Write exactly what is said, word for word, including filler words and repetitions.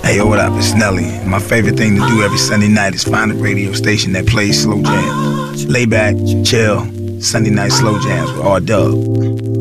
Hey, yo, what up? It's Nelly. My favorite thing to do every Sunday night is find a radio station that plays slow jams. Lay back, chill, Sunday night slow jams with R Dub.